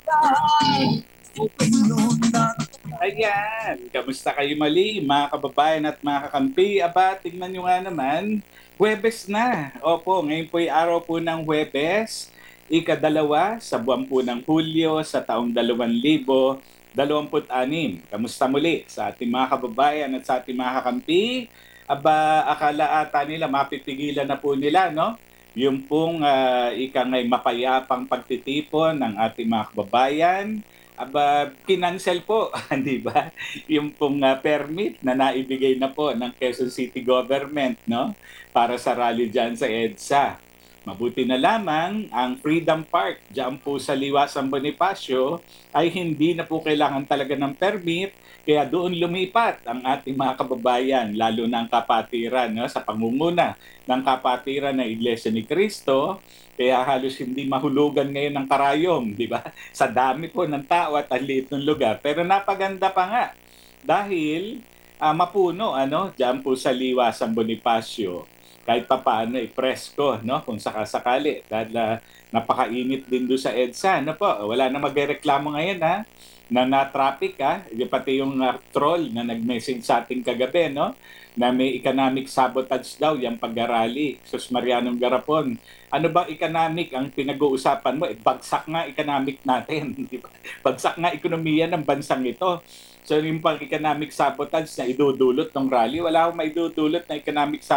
Ayan, kamusta kayo mali mga kababayan at mga kakampi? Aba, tingnan nyo nga naman, Huwebes na. Opo, ngayon po ay araw po ng Huwebes, ikadalawa sa buwan po ng Hulyo sa taong 2026. Kamusta muli sa ating mga kababayan at sa ating mga kakampi? Aba, akala ata nila mapipigilan na po nila, no? Yung pong ika nga'y mapayapang pagtitipon ng ating mga kababayan. Aba, kinancel po, di ba? Yung pong permit na naibigay na po ng Quezon City Government, no? Para sa rally dyan sa EDSA. Mabuti na lamang ang Freedom Park dyan po sa Liwasang Bonifacio ay hindi na po kailangan talaga ng permit, kaya doon lumipat ang ating mga kababayan, lalo na ang kapatiran, no? Sa pangunguna ng kapatiran ng Iglesia ni Cristo, kaya halos hindi mahulugan ngayon ng karayom, di ba? Sa dami po ng tao at ang liit ng lugar. Pero napaganda pa nga dahil mapuno diyan po sa Liwasang Bonifacio. Kahit pa paano presko, no? Kung sakasakali. Dahil napakainit din doon sa EDSA. Ano po? Wala na magreklamo ngayon, ha? Na traffic, ha? Pati yung troll na nag-message sa ating kagabi, no? Na may economic sabotage daw yung pag-arali. Sus Marianong Garapon, ano ba economic ang pinag-uusapan mo? Bagsak nga economic natin, di ba? Bagsak nga ekonomiya ng bansang ito. So yung pang economic sabotage na idudulot ng rally, wala akong maidudulot na economic sabotage